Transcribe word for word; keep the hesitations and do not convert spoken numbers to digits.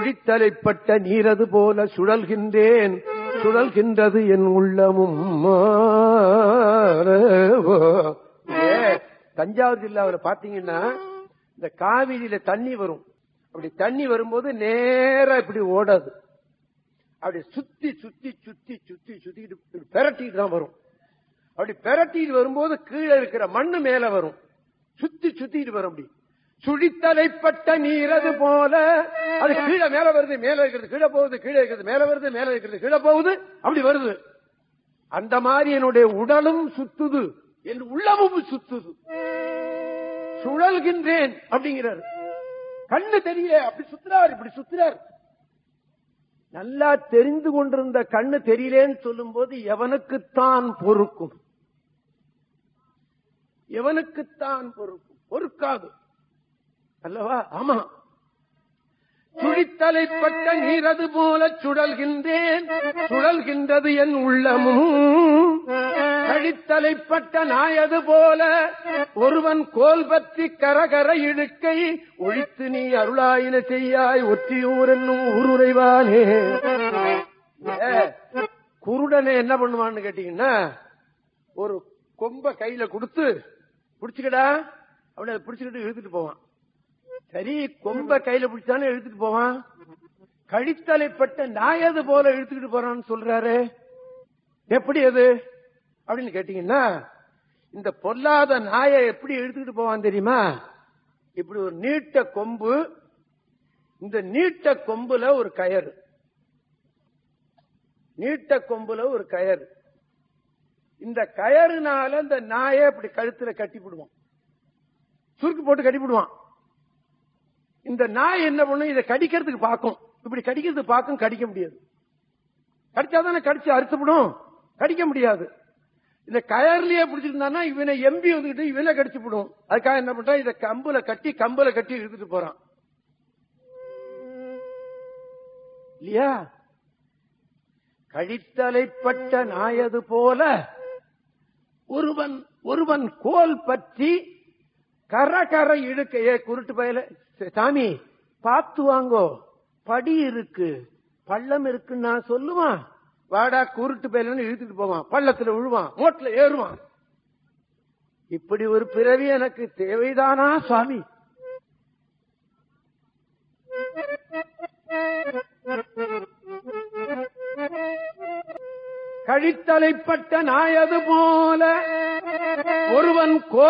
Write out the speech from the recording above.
சுழித்தலைப்பட்ட நீரது போல சுழல்கின்றேன், சுழல்கின்றது என் உள்ளமும். தஞ்சாவூர் ஜில்லாவில் பாத்தீங்கன்னா இந்த காவிரியில தண்ணி வரும். அப்படி தண்ணி வரும்போது நேரா இப்படி ஓடாது, அப்படி சுத்தி சுத்தி சுத்தி சுத்தி சுத்திட்டு பெரட்டிட்டு தான் வரும். அப்படி பெரட்டிட்டு வரும்போது கீழே இருக்கிற மண்ணு மேல வரும், சுத்தி சுத்திட்டு வரும். அப்படி சுழித்தலைப்பட்ட நீரது போல அது கீழே மேல வருது, மேல இருக்கிறது கீழே போகுது, கீழே இருக்கிறது மேல வருது, மேல இருக்கிறது கீழே போகுது, அப்படி வருது. அந்த மாதிரி என்னுடைய உடலும் சுத்துது, என் உள்ளமும் சுத்துது, சுழல்கின்றேன் அப்படிங்கிறார். கண்ணு தெரியல, அப்படி சுத்துறார், இப்படி சுத்துறார். நல்லா தெரிந்து கொண்டிருந்த கண்ணு தெரியலேன்னு சொல்லும் போது எவனுக்குத்தான் பொறுக்கும்? எவனுக்குத்தான் பொறுக்கும்? பொறுக்காது அல்லவா? ஆமா. சுழித்தலைப்பட்ட நீரது போல சுழல்கின்றேன், சுழல்கின்றது என் உள்ளமும். கழித்தலைப்பட்ட நாயது போல ஒருவன் கோல் பற்றி கரகர இழுக்கை ஒழித்து நீ அருளாயின செய்யாய் ஒற்றியூர் என்னும் ஊருரைவானே. குருடனை என்ன பண்ணுவான்னு கேட்டீங்கன்னா, ஒரு கொம்ப கையில கொடுத்து பிடிச்சுக்கடா அப்படி பிடிச்சுக்கிட்டு இழுத்துட்டு போவான். சரி, கொம்ப கையில பிடிச்சானே இழுத்துட்டு போவான். கழித்தலைப்பட்ட நாயது போல இழுத்துக்கிட்டு போறான்னு சொல்றாரு. எப்படி அது அப்படின்னு கேட்டீங்கன்னா, இந்த பொல்லாத நாயை எப்படி இழுத்துக்கிட்டு போவான் தெரியுமா? இப்படி ஒரு நீட்ட கொம்பு, இந்த நீட்ட கொம்புல ஒரு கயறு, நீட்ட கொம்புல ஒரு கயறு. இந்த கயறுனால இந்த நாயை அப்படி கழுத்துல கட்டிவிடுவான், சுருக்கு போட்டு கட்டிவிடுவான். இந்த நாய் என்ன பண்ணும்? இதை கடிக்கிறதுக்கு பார்க்கும், இப்படி கடிக்கிறதுக்கு பார்க்கும், கடிக்க முடியாது. கடிச்சாதானே கடிச்சு அறுத்துவிடும், கடிக்க முடியாது. இந்த கயர்லயே பிடிச்சிருந்தானா இவனை எம்பி வந்துட்டு இவனை கடிச்சு விடும். அதுக்காக என்ன பண்றான்? இதை கம்புல கட்டி கம்புல கட்டி இழுத்துட்டு போறான் இல்லையா? கழித்தலைப்பட்ட நாயது போல ஒருவன் ஒருவன் கோல் பற்றி கர கர இழுக்கையே. குருட்டு பயல, சாமி பார்த்து வாங்கோ, படி இருக்கு பள்ளம் இருக்குன்னு நான் சொல்லுவான். வாடா குருட்டு பயலன்னு இழுத்துட்டு போவான், பள்ளத்துல விழுவான், மோட்ல ஏறுவான். இப்படி ஒரு பிறவி எனக்கு தேவைதானா சுவாமி? கழித்தலைப்பட்ட நாயது போல ஒருவன்